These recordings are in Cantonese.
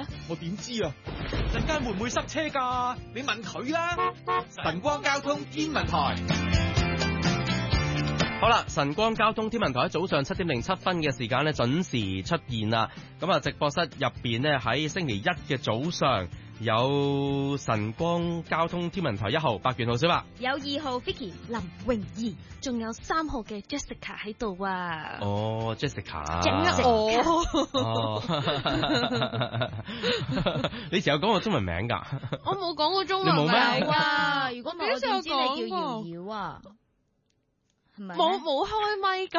咧？ 我點知啊？陣間會唔會塞車㗎？你問佢啦。晨光交通天文台。 好啦，晨光交通天文台喺早上7:07嘅時間咧準時出現啦。咁啊，直播室入邊咧喺星期一嘅早上有晨光交通天文台1號白權號小白， 有2號 Vicky 林詠儀，仲有3號嘅 Jessica 喺度啊。 哦 ，Jessica， 哦， 你成日講過中文名㗎？ 我冇講過中文名啊。如果唔係我點知你叫瑤瑤啊？冇開咪㗎。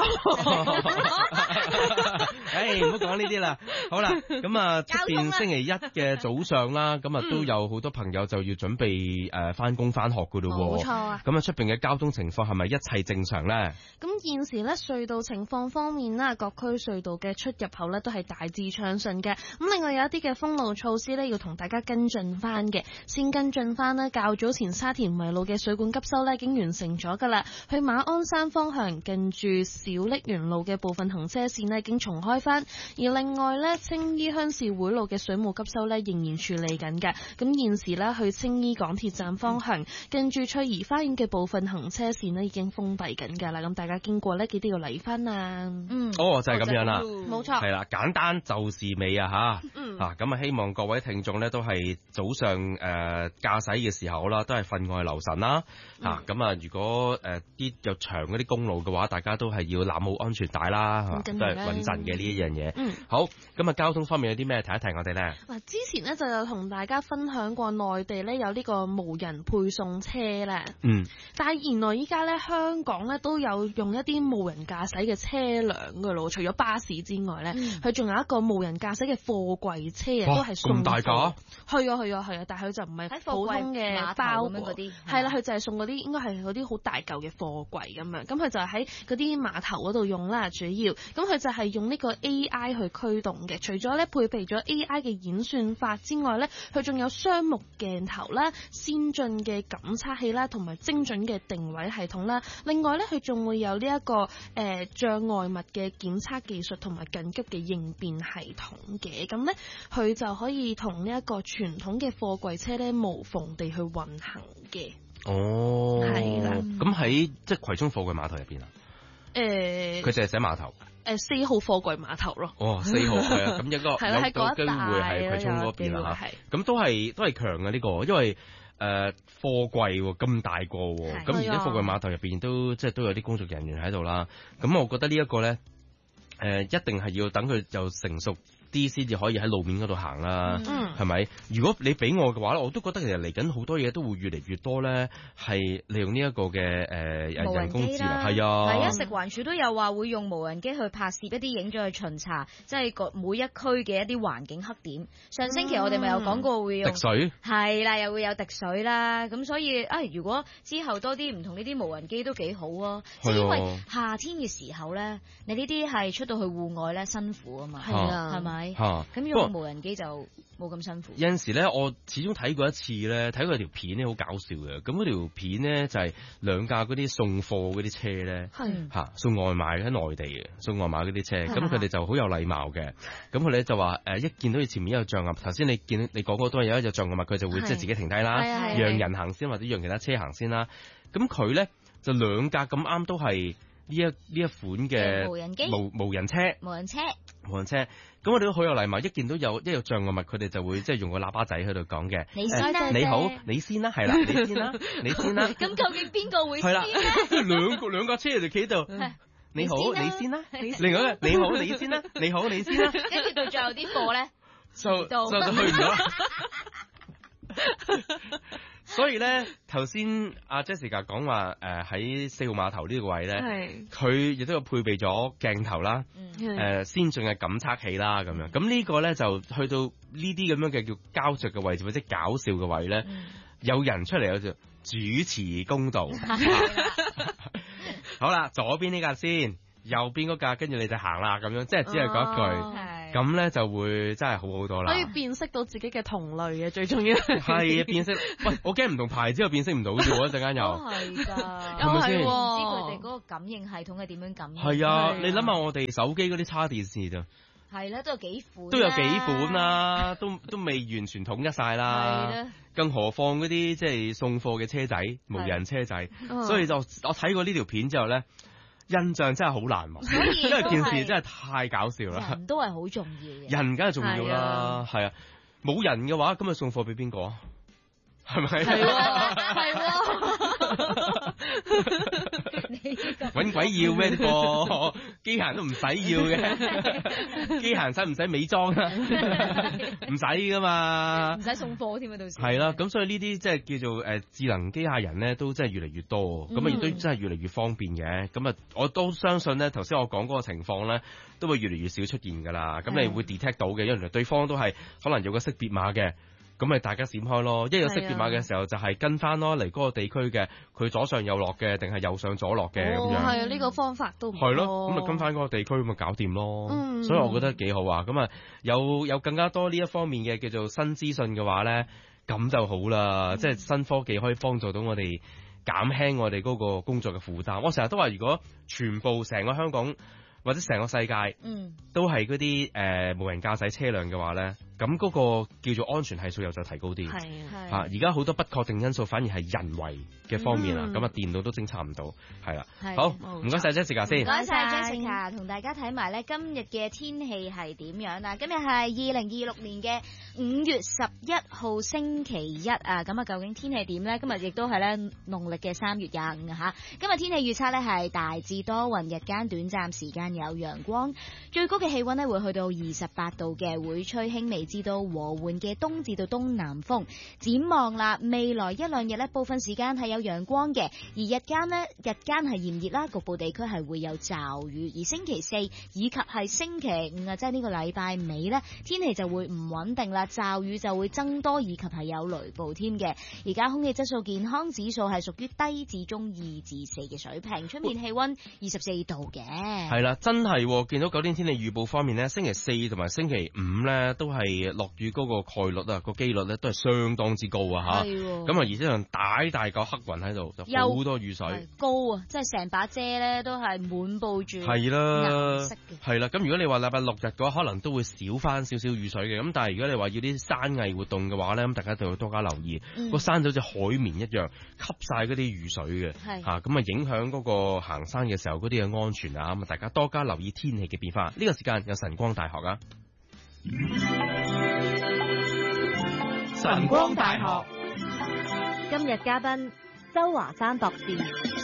唔好講呢啲啦。好啦，咁啊，出邊星期一嘅早上啦，咁啊都有好多朋友就要準備翻工翻學㗎咯喎。冇錯啊。咁啊，出邊嘅交通情況係咪一切正常咧？ 咁現時咧隧道情況方面啦，各區隧道嘅出入口咧都係大致暢順嘅。咁另外有一啲嘅封路措施咧，要同大家跟進翻嘅。先跟進翻啦，較早前沙田圍路嘅水管急修咧已經完成咗㗎啦，去馬鞍山方向近住小瀝源路嘅部分行車線咧已經重開翻，而另外咧青衣鄉事會路嘅水務急修咧仍然處理緊嘅。咁現時咧去青衣港鐵站方向近住翠怡花園嘅部分行車線咧已經封閉緊㗎啦。咁大家經過咧記得要嚟翻啊。 哦，就係咁樣啦， 冇錯， 係啦，簡單就是美啊吓。咁啊希望各位聽眾咧都係早上駕駛嘅時候啦，都係分外留神啦。咁啊如果啲又長嗰啲公路嘅話，大家都係要攬好安全帶啦，都係穩陣嘅呢一樣嘢。好，咁啊交通方面有啲咩提一提我哋咧？ 嗱，之前咧就有同大家分享過內地咧有呢個無人配送車咧。但係原來依家咧香港咧都有用一啲無人駕駛嘅車輛噶咯，除咗巴士之外咧，佢仲有一個無人駕駛嘅貨櫃車啊，都係送咁大架？ 係啊，但係佢就唔係普通嘅包嗰啲，係啦，佢就係送嗰啲應該係嗰啲好大嚿嘅貨櫃咁樣。咁佢就喺嗰啲碼頭嗰度用啦，主要咁佢就係用呢個 AI 去驅動嘅。除咗咧配備咗 AI 嘅演算法之外咧，佢仲有雙目鏡頭啦、先進嘅感測器啦，同埋精準嘅定位系統啦。另外咧，佢仲會有呢一個障礙物嘅檢測技術同埋緊急嘅應變系統嘅。咁咧，佢就可以同呢一個傳統嘅貨櫃車咧無縫地去運行嘅。 哦， 係啦。 咁喺即係葵涌貨櫃碼頭入邊啊？佢淨係寫碼頭。 4號貨櫃碼頭咯。 哦，4號係啊，咁一個係啦，喺嗰一帶機會係葵涌嗰邊啦嚇。咁都係強嘅呢個，因為貨櫃咁大個喎，咁而家貨櫃碼頭入邊都即係都有啲工作人員喺度啦。咁我覺得呢一個咧，一定係要等佢就成熟啲先至可以喺路面嗰度行啦，係咪？如果你俾我嘅話咧，我都覺得其實嚟緊好多嘢都會越嚟越多咧，係利用呢一個嘅人工智能，係啊， 食環署都有話會用無人機去拍攝一啲影像去巡查，即係每一區嘅一啲環境黑點。上星期我哋咪有講過會用滴水， 係啦，又會有滴水啦。咁所以如果之後多啲唔同呢啲無人機都幾好啊，即係因為夏天嘅時候咧，你呢啲係出到去戶外咧辛苦啊嘛，係咪？咁用無人機就冇咁辛苦。 有陣時咧，我始終睇過一次咧，睇過條片咧，好搞笑嘅。咁嗰條片咧就係兩架嗰啲送貨嗰啲車咧，送外賣喺內地嘅送外賣嗰啲車，咁佢哋就好有禮貌嘅。咁佢哋就話一見到你前面有障礙，頭先你講嗰都係有一隻障礙物，佢就會即係自己停低啦，讓人行先或者讓其他車行先啦。咁佢咧就兩架咁啱都係呢一款嘅無人機無人車。咁我哋都好有禮貌，一見到有障礙物，佢哋就會即係用個喇叭仔喺度講嘅。 你先啦， 你好，你先啦，係啦，你先啦，你先啦。 咁究竟邊個會先咧？ 兩架車喺度企度。你好，你先啦。另外一個你好，你先啦。你好，你先啦。 跟住到最後啲貨咧， 就去唔到啦。所以咧，頭先阿 Jessica 講話喺4號碼頭呢個位咧，佢亦都有配備咗鏡頭啦，先進嘅感測器啦咁樣。咁呢個咧就去到呢啲咁樣嘅叫膠着嘅位置或者搞笑嘅位咧，有人出嚟就主持公道。好啦，左邊呢架先，右邊嗰架跟住你就行啦咁樣，即係只係講一句。咁咧就會真係好好多啦， 可以辨識到自己嘅同類嘅，最重要係辨識。喂，我驚唔同牌子又辨識唔到啫喎，一陣間又係㗎， 又係唔知佢哋嗰個感應系統係點樣感應？ 係啊，你諗下我哋手機嗰啲叉電線就係啦，都有幾款， 都有幾款啦，都未完全統一晒啦。係啦，更何況嗰啲即係送貨嘅車仔、無人車仔，所以就我睇過呢條片之後咧，印象真係好難忘，因為件事真係太搞笑啦。 人都係好重要嘅， 人梗係重要啦，係啊，冇人嘅話，咁咪送貨俾邊個啊？係咪？係搵鬼要咩呢個？機械人都唔使要嘅，機械人使唔使美裝啊？唔使噶嘛， 唔使送貨添啊，到時係啦，咁所以呢啲即係叫做智能機械人咧，都真係越嚟越多，咁啊亦都真係越嚟越方便嘅。咁啊，我都相信咧，頭先我講嗰個情況咧，都會越嚟越少出現噶啦。咁你會 detect 到嘅，因為對方都係可能有個識別碼嘅。咁咪大家閃開咯，一有識別碼嘅時候就係跟翻咯，嚟嗰個地區嘅佢左上右落嘅，定係右上左落嘅咁樣。 係啊，呢個方法都唔錯。 係咯，咁咪跟翻嗰個地區咁咪搞掂咯。所以我覺得幾好啊。咁啊有更加多呢一方面嘅叫做新資訊嘅話咧，咁就好啦。即係新科技可以幫助到我哋減輕我哋嗰個工作嘅負擔。我成日都話，如果全部成個香港或者成個世界，都係嗰啲無人駕駛車輛嘅話咧，咁嗰個叫做安全係數又再提高啲。係啊，而家好多不確定因素反而係人為嘅方面啦，咁啊電腦都偵察唔到，係啦。好，唔該晒Jessica先。 唔該晒Jessica，同大家睇埋咧今日嘅天氣係點樣啦？今日係2026年嘅5月11號星期一啊，咁啊究竟天氣點咧？今日亦都係咧農曆嘅3月25啊嚇。今日天氣預測咧係大致多雲，日間短暫時間有陽光，最高嘅氣溫咧會去到28度嘅，會吹輕微至到和緩嘅東至到東南風。展望啦，未來一兩日咧部分時間係有陽光嘅，而日間係炎熱啦，局部地區係會有驟雨。而星期四以及係星期五啊，即係呢個禮拜尾咧，天氣就會唔穩定啦，驟雨就會增多，以及係有雷暴添嘅。而家空氣質素健康指數係屬於低至中2至4嘅水平，出面氣溫24度嘅。 係啦，真係見到9天天氣預報方面咧，星期四同埋星期五咧都係落雨嗰個概率啊，個機率咧都係相當之高啊嚇。咁啊，而且仲大嚿黑雲喺度，就好多雨水。 高啊，即係成把遮咧都係滿佈住係啦， 顏色嘅。 係啦，咁如果你話禮拜六日嘅話，可能都會少翻少少雨水嘅。咁但係如果你話要啲山藝活動嘅話咧，咁大家就要多加留意。個山就好似海綿一樣吸晒嗰啲雨水嘅，嚇咁啊影響嗰個行山嘅時候嗰啲嘅安全啊。咁啊大家多加留意天氣嘅變化。呢個時間有晨光大學啊。 晨光大學今日嘉賓周華山博士。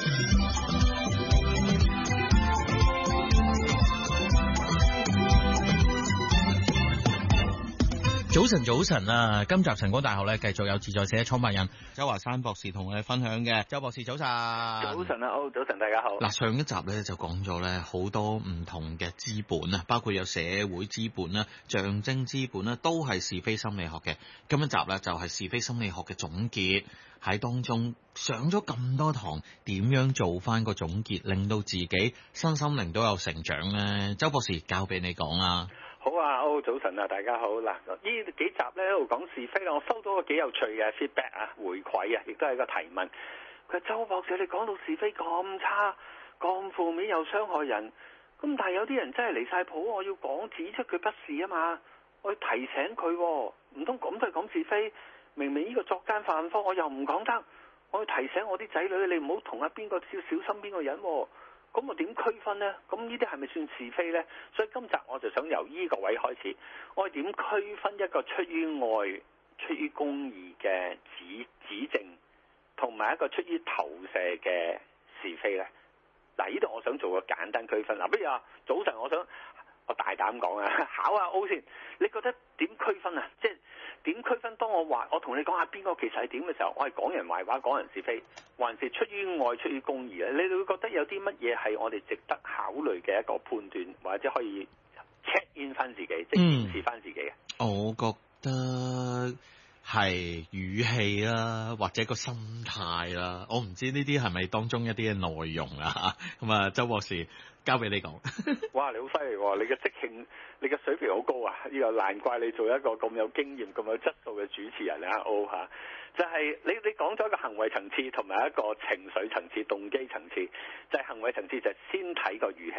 早晨啊！今集晨光大學咧繼續有自在社創辦人周華山博士同我哋分享嘅。周博士早晨。 早晨啊，早晨大家好。 嗱，上一集咧就講咗咧好多唔同嘅資本啊，包括有社會資本啦、象徵資本啦，都係是非心理學嘅。今一集咧就係是非心理學嘅總結，喺當中上咗咁多堂，點樣做翻個總結，令到自己身心靈都有成長咧？周博士交俾你講啦。 好啊，早晨啊，大家好。嗱，呢幾集咧喺度講是非啦，我收到個幾有趣嘅 feedback 啊，回饋啊，亦都係一個提問。佢話周博士，你講到是非咁差、咁負面又傷害人，咁但係有啲人真係離晒譜，我要講指出佢不是啊嘛，我要提醒佢，唔通咁都係講是非？明明呢個作奸犯科，我又唔講得，我要提醒我啲仔女，你唔好同邊個小心邊個人。咁我點區分呢？咁呢啲係咪算是非呢？所以今集我就想由呢個位開始，我哋點區分一個出於愛、出於公義嘅指正，同埋一個出於投射嘅是非呢？嗱，呢度我想做個簡單區分。嗱，不如早晨我大膽講啊，考下 O 先，你覺得點區分啊？即係點區分？當我同你講下邊個其實係點嘅時候，我係講人壞話、講人是非，還是出於愛、出於公義咧？你會覺得有啲乜嘢係我哋值得考慮嘅一個判斷，或者可以 check in 翻自己，即係檢視翻自己嘅？ 我覺得係語氣啦，或者個心態啦。我唔知呢啲係咪當中一啲嘅內容啊？咁啊，周博士交俾你講。 哇，你好犀利喎！你嘅即興，你嘅水平好高啊！呢個難怪你做一個咁有經驗、咁有質素嘅主持人啊！O 嚇，就係你講咗一個行為層次同埋一個情緒層次、動機層次。就係行為層次就係先睇個語氣，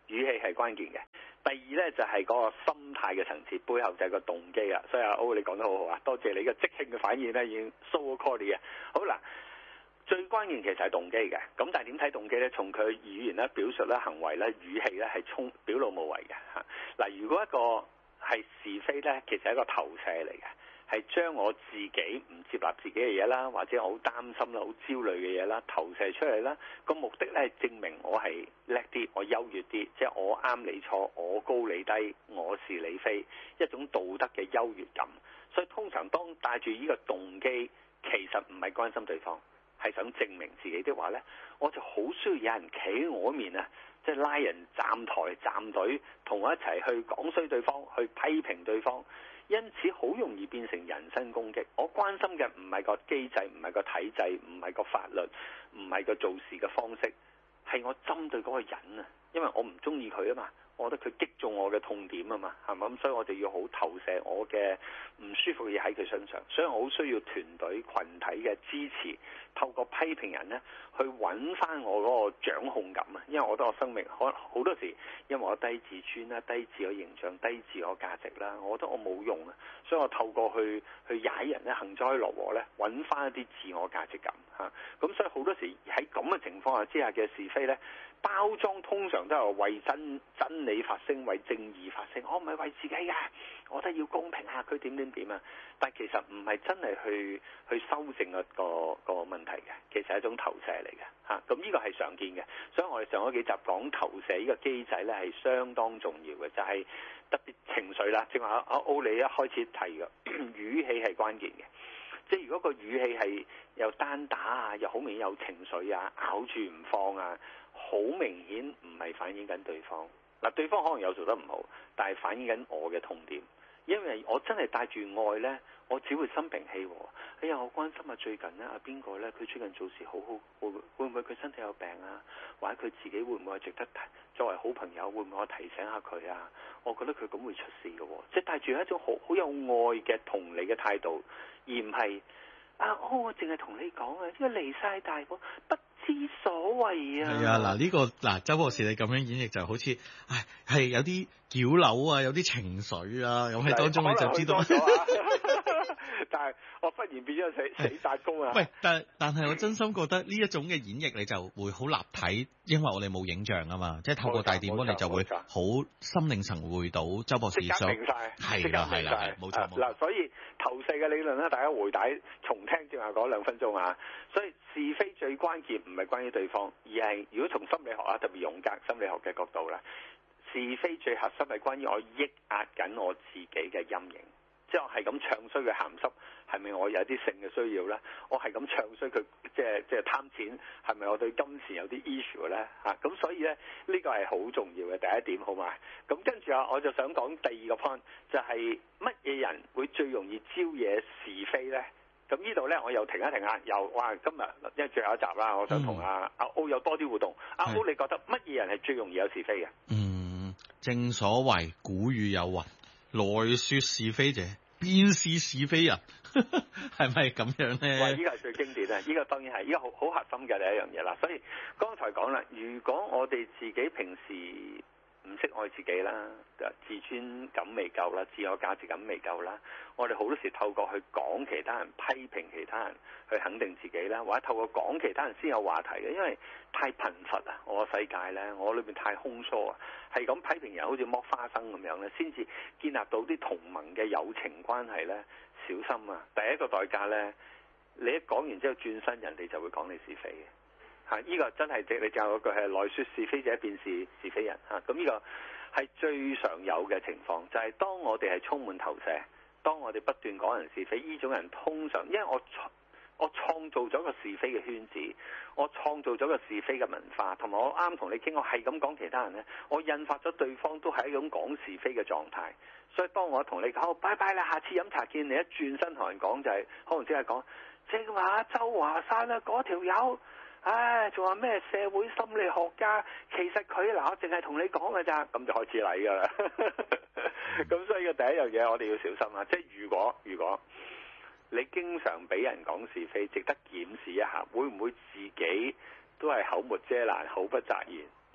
語氣係關鍵嘅。第二咧就係嗰個心態嘅層次，背後就係個動機啦。所以阿 O 你講得好好啊，多謝你嘅即興嘅反應咧，已經 so call 你嘅。好啦，最關鍵其實係動機嘅。咁但係點睇動機咧？從佢語言咧、表述咧、行為咧、語氣咧係表露無遺嘅嚇。嗱，如果一個係是非咧，其實係一個投射嚟嘅。係將我自己唔接納自己嘅嘢啦，或者我好擔心啦、好焦慮嘅嘢啦，投射出嚟啦。個目的咧係證明我係叻啲，我優越啲，即係我啱你錯，我高你低，我是你非，一種道德嘅優越感。所以通常當帶住呢個動機，其實唔係關心對方，係想證明自己的話咧，我就好需要有人企喺我面啊，即係拉人站台站隊，同我一齊去講衰對方，去批評對方。因此好容易變成人身攻擊。我關心嘅唔係個機制，唔係個體制，唔係個法律，唔係個做事嘅方式，係我針對嗰個人啊，因為我唔中意佢啊嘛，我覺得佢擊中我嘅痛點啊嘛，係咪咁？所以我就要好投射我嘅唔舒服嘅嘢喺佢身上，所以我好需要團隊群體嘅支持，透過批評人呢，去揾翻我嗰個掌控感啊！因為我覺得我生命可能好多時，因為我低自尊啦、低自我形象、低自我價值啦，我覺得我冇用啊，所以我透過去踩人咧，幸災樂禍咧，揾翻一啲自我價值感嚇。咁所以好多時喺咁嘅情況下之下嘅是非咧，包裝通常都係為真理發聲，為正義發聲。我唔係為自己㗎，我覺得要公平下佢點啊！但其實唔係真係去修正個問題嘅，其實係一種投射嚟嘅嚇。咁呢個係常見嘅，所以我哋上嗰幾集講投射呢個機制咧係相當重要嘅，就係特別情緒啦。正話阿歐你一開始提嘅語氣係關鍵嘅，即係如果個語氣係又單打啊，又好明顯有情緒啊，咬住唔放啊，好明顯唔係反映緊對方。嗱，對方可能有做得唔好，但係反映緊我嘅痛點。因為我真係帶住愛呢，我只會心平氣和。哎呀，我關心啊，最近呢，阿邊個呢？佢最近做事好好，會唔會佢身體有病啊？或者佢自己會唔會係值得作為好朋友，會唔會我提醒下佢啊？我覺得佢咁會出事嘅喎，即係帶住一種好有愛嘅同理嘅態度，而唔係我淨係同你講啊，呢個離晒大譜，不知所謂啊。 係啊，嗱呢個周博士你咁樣演繹就好似，係有啲矯揉啊，有啲情緒啊，咁喺當中你就知道。 但係我忽然變咗死殺工啊！ 喂，但係我真心覺得呢一種嘅演繹你就會好立體，因為我哋冇影像啊嘛，即係透過大電波你就會好心領神會到周博士想係啦，冇錯嗱，所以投射嘅理論咧，大家回帶重聽正話講2分鐘啊！所以是非最關鍵唔係關於對方，而係如果從心理學啊，特別榮格心理學嘅角度啦，是非最核心係關於我抑壓緊我自己嘅陰影。即係我係咁唱衰佢鹹濕，係咪我有啲性嘅需要咧？我係咁唱衰佢，即係貪錢，係咪我對金錢有啲 issue 咧？咁所以咧呢個係好重要嘅第一點，好嘛？咁跟住我就想講第二個 point，就係乜嘢人會最容易招惹是非咧？咁呢度咧我又停一停啊，又今日因為最後一集啦，我想同阿 O 有多啲互動。阿 O 你覺得乜嘢人係最容易有是非嘅？ 正所謂古語有云。來說是非者，便是是非人，係咪咁樣咧？ 哇！呢個係最經典啊！呢個當然係呢個好核心嘅第一樣嘢啦。所以剛才講啦，如果我哋自己平時唔識愛自己啦，自尊感未夠啦，自我價值感未夠啦，我哋好多時透過去講其他人、批評其他人去肯定自己啦，或者透過講其他人先有話題嘅，因為太貧乏啊！我個世界咧，我裏面太空疏啊，係咁批評人好似剝花生咁樣咧，先至建立到啲同盟嘅友情關係咧。小心啊！第一個代價咧，你一講完之後轉身，人哋就會講你是非嘅。呢個真係你教嗰句係來說是非者，便是是非人。咁呢個係最常有嘅情況，就係當我哋係充滿投射，當我哋不斷講人是非，呢種人通常因為我創造咗個是非嘅圈子，我創造咗個是非嘅文化，同埋我啱同你傾，我係咁講其他人呢，我引發咗對方都係一種講是非嘅狀態。所以當我同你講拜拜啦，下次飲茶見你，一轉身同人講就係可能只係講正話周華山啊嗰條友，仲話咩社會心理學家，其實佢我淨係同你講㗎咋，咁就開始嚟㗎啦。咁所以嘅第一樣嘢我哋要小心啊，即係如果你經常俾人講是非，值得檢視一下，會唔會自己都係口沒遮攔、口不擇言，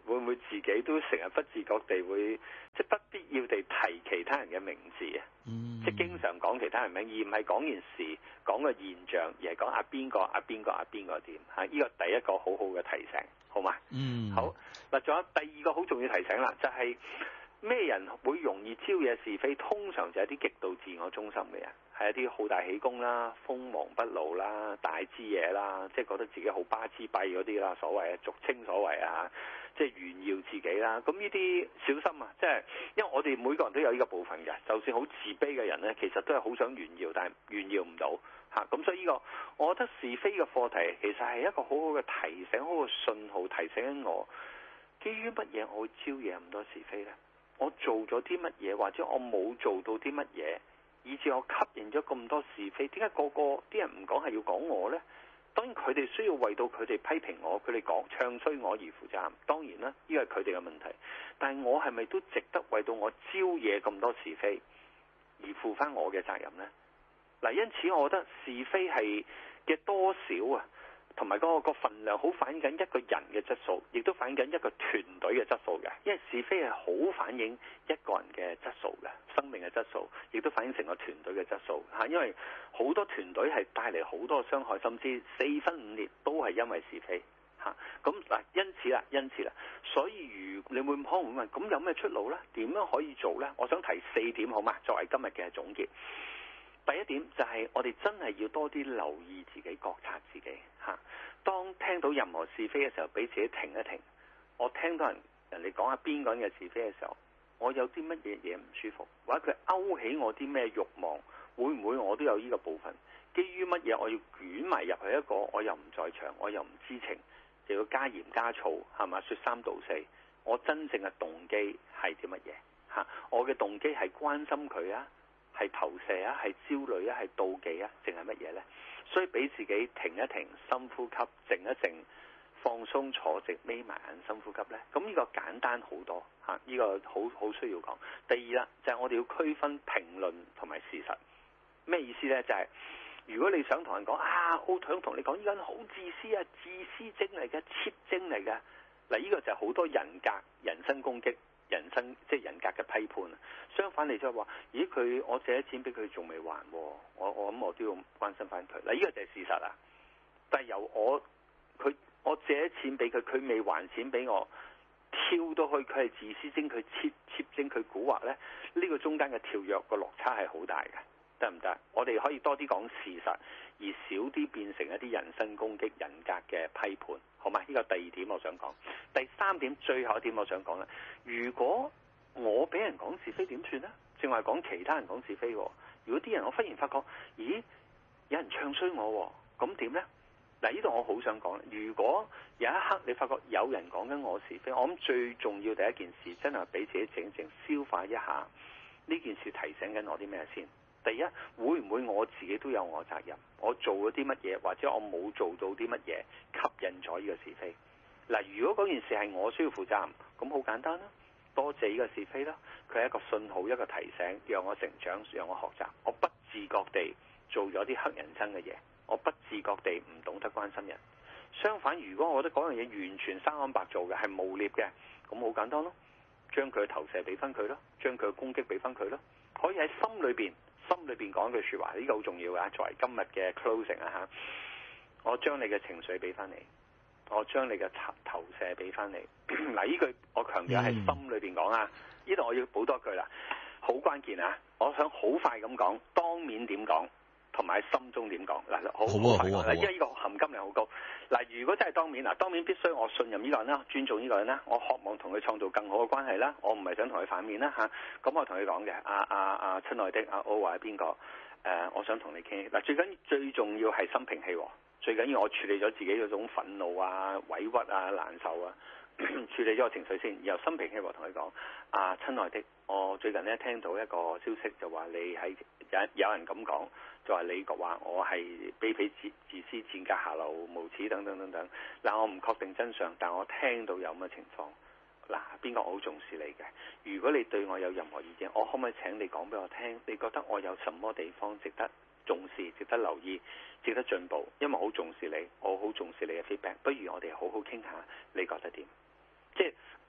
會唔會自己都成日不自覺地會即係不必要地提其他人嘅名字啊？即係經常講其他人名，而唔係講件事、講個現象，而係講阿邊個、阿邊個、阿邊個點嚇？呢個第一個好好嘅提醒，好嘛？好嗱，仲有第二個好重要提醒啦，就係咩人會容易招惹是非？通常就係啲極度自我中心嘅人，係一啲好大喜功啦、鋒芒不露啦、大枝野啦，即係覺得自己好巴之閉嗰啲啦，所謂俗稱所謂啊，即係炫耀自己啦。咁呢啲小心啊，即係因為我哋每個人都有呢個部分嘅，就算好自卑嘅人呢，其實都係好想炫耀，但係炫耀唔到嚇。咁所以呢個，我覺得是非嘅課題其實係一個好好嘅提醒，好好嘅信號，提醒緊我基於乜嘢我會招惹咁多是非呢？我做咗啲乜嘢，或者我冇做到啲乜嘢，以至我吸引咗咁多是非？點解個個啲人唔講係要講我呢？當然佢哋需要為到佢哋批評我，佢哋講唱衰我而負責任。當然啦，呢個係佢哋嘅問題。但係我係咪都值得為到我招惹咁多是非而負翻我嘅責任呢？嗱，因此我覺得是非係嘅多少啊，同埋嗰個份量好反映緊一個人嘅質素，亦都反映緊一個團隊嘅質素嘅。因為是非係好反映一個人嘅質素嘅，生命嘅質素，亦都反映成個團隊嘅質素嚇。因為好多團隊係帶嚟好多傷害，甚至4分5裂都係因為是非嚇。咁嗱，因此啦，所以你會可能會問，咁有咩出路呢？點樣可以做呢？我想提4點好嘛，作為今日嘅總結。第一點就係我哋真係要多啲留意自己、覺察自己嚇。當聽到任何是非嘅時候，俾自己停一停。我聽到人哋講下邊個人嘅是非嘅時候，我有啲乜嘢唔舒服，或者佢勾起我啲咩慾望，會唔會我都有呢個部分？基於乜嘢我要捲埋入去一個我又唔在場，我又唔知情，就要加鹽加醋係嘛？説三道四，我真正嘅動機係啲乜嘢嚇？我嘅動機係關心佢啊，係投射啊，係焦慮啊，係妒忌啊，定係乜嘢呢？所以俾自己停一停，深呼吸，靜一靜，放鬆坐直，眯埋眼，深呼吸呢。咁呢個簡單好多嚇，呢個好需要講。第二啦，就係我哋要區分評論同埋事實。咩意思呢？就係如果你想同人講我想同你講呢個人好自私啊，自私精嚟嘅，cheap精嚟嘅。嗱，呢個就係好多人格、人身攻擊。即係人格嘅批判。相反你就係話，咦，我借咗錢俾佢仲未還，我諗我都要關心翻佢。嗱，呢個就係事實啦。但係由我借咗錢俾佢，佢未還錢俾我，跳到去佢係自私精，佢切精，佢蠱惑咧，呢個中間嘅跳躍個落差係好大嘅，得唔得？我哋可以多啲講事實，而少啲變成一啲人身攻擊、人格嘅批判，好嘛？呢個第二點我想講。第三點，最後一點我想講啦。如果我俾人講是非點算呢？正話講其他人講是非，如果啲人我忽然發覺，咦，有人唱衰我，咁點呢？嗱，呢度我好想講，如果有一刻你發覺有人講緊我是非，我諗最重要第一件事，真係俾自己靜靜消化一下呢件事提醒緊我啲咩先。第一，會唔會我自己都有我責任？我做咗啲乜嘢，或者我冇做到啲乜嘢，吸引咗呢個是非？嗱，如果嗰件事係我需要負責任，咁好簡單啦，多謝呢個是非啦，佢係一個信號，一個提醒，讓我成長，讓我學習。我不自覺地做咗啲黑人憎嘅嘢，我不自覺地唔懂得關心人。相反，如果我覺得嗰樣嘢完全生安白做嘅，係誣衊嘅，咁好簡單咯，將佢嘅投射俾翻佢咯，將佢嘅攻擊俾翻佢咯，可以喺心裏邊講一句說話，呢個好重要啊！作為今日嘅 closing 啊嚇，我將你嘅情緒俾翻你。我將你嘅投射俾翻你。嗱，呢句我強調係心裏邊講啊。呢度我要補多句啦，好關鍵啊！我想好快咁講，當面點講，同埋心中點講。嗱，好快講，因為呢個含金量好高。嗱，如果真係當面，當面必須我信任呢個人啦，尊重呢個人啦，我渴望同佢創造更好嘅關係啦，我唔係想同佢反面啦嚇。咁我同佢講嘅，親愛的我話係邊個？我想同你傾。嗱，最重要係心平氣和。最緊要我處理咗自己嗰種憤怒啊、委屈啊、難受啊，處理咗個情緒先，然後心平氣和同佢講：親愛的，我最近咧聽到一個消息，就話你喺有人咁講，就話你話我係卑鄙、自私、賤格、下流、無恥等等等等。嗱，我唔確定真相，但我聽到有咁嘅情況。嗱，邊個我好重視你嘅？如果你對我有任何意見，我可唔可以請你講俾我聽？你覺得我有什麼地方值得重視、值得留意、值得進步？因為我好重視你，我好重視你嘅 feedback。不如我哋好好傾下，你覺得點？即係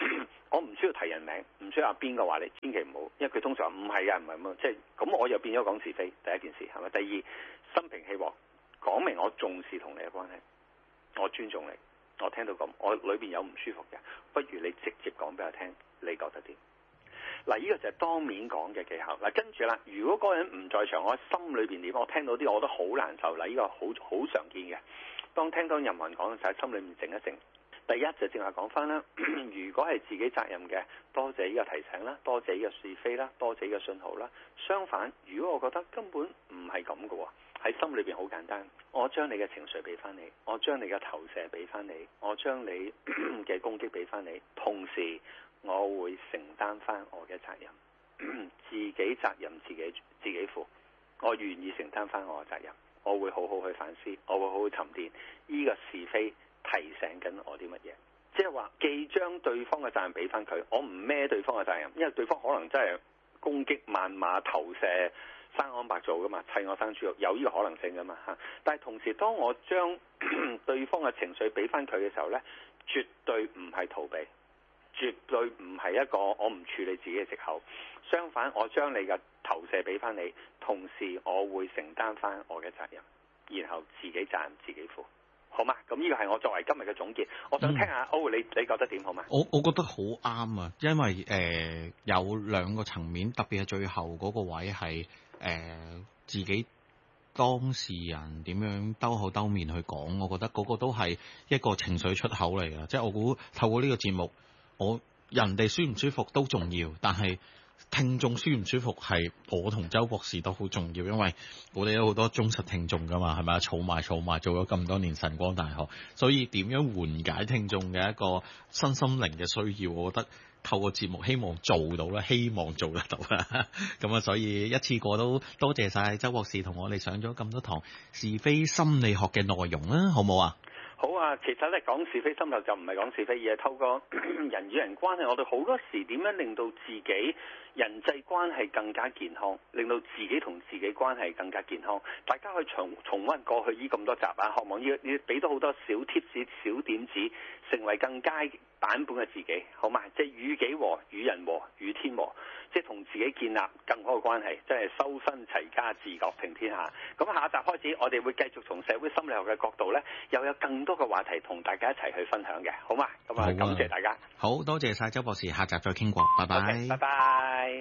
我唔需要提人名，唔需要話邊個話你，千祈唔好，因為佢通常唔係啊，唔係咁，即係咁我又變咗講是非，第一件事係咪？第二，心平氣和，講明我重視同你嘅關係，我尊重你，我聽到咁，我裏邊有唔舒服嘅，不如你直接講俾我聽，你覺得點？嗱，呢個就係當面講嘅技巧。嗱，跟住啦，如果嗰個人唔在場，我喺心裏邊點？我聽到啲我覺得好難受。嗱，呢個好常見嘅。當聽到任何人講嘅時候，喺心裏面靜一靜。第一就正話講翻啦，如果係自己責任嘅，多謝呢個提醒啦，多謝呢個是非啦，多謝呢個信號啦。相反，如果我覺得根本唔係咁嘅喎，喺心裏邊好簡單，我將你嘅情緒俾翻你，我將你嘅投射俾翻你，我將你嘅攻擊俾翻你，同時我會承擔翻我嘅責任，自己責任自己負，我願意承擔翻我嘅責任，我會好好去反思，我會好好沉澱呢個是非。提醒緊我啲乜嘢？即係話既將對方嘅責任俾翻佢，我唔孭對方嘅責任，因為對方可能真係攻擊、謾罵、投射、生安白做噶嘛，砌我生豬肉，有呢個可能性噶嘛嚇。但係同時，當我將對方嘅情緒俾翻佢嘅時候呢，絕對唔係逃避，絕對唔係一個我唔處理自己嘅藉口。相反，我將你嘅投射俾翻你，同時我會承擔翻我嘅責任，然後自己責任自己負。好嘛？咁呢個係我作為今日嘅總結。我想聽下你覺得點好嘛？ 我覺得好啱啊，因為有兩個層面，特別係最後嗰個位係自己當事人點樣兜口兜面去講，我覺得嗰個都係一個情緒出口嚟㗎。即係我估透過呢個節目，人哋舒唔舒服都重要，但係聽眾舒唔舒服係我同周博士都好重要，因為我哋有好多忠實聽眾噶嘛，係咪啊？儲埋做咗咁多年晨光大學，所以點樣緩解聽眾嘅一個身心靈嘅需要，我覺得透過節目希望做到啦，希望做得到啦。咁啊，所以一次過都多謝晒周博士同我哋上咗咁多堂是非心理學嘅內容啦，好唔好啊？ 好啊，其實咧講是非心理就唔係講是非，而係透過人與人關係，我哋好多時點樣令到自己人際關係更加健康，令到自己同自己關係更加健康。大家可以重溫過去呢咁多集啊，渴望要俾到好多小貼士、小點子，成為更佳版本嘅自己，好嘛？即係與己和、與人和、與天和，即係同自己建立更好嘅關係，即係修身齊家治國平天下。咁下一集開始，我哋會繼續從社會心理學嘅角度咧，又有更多嘅話題同大家一齊去分享嘅，好嘛？咁啊，感謝大家， 好多謝晒周博士，下集再傾過，拜拜， 拜拜。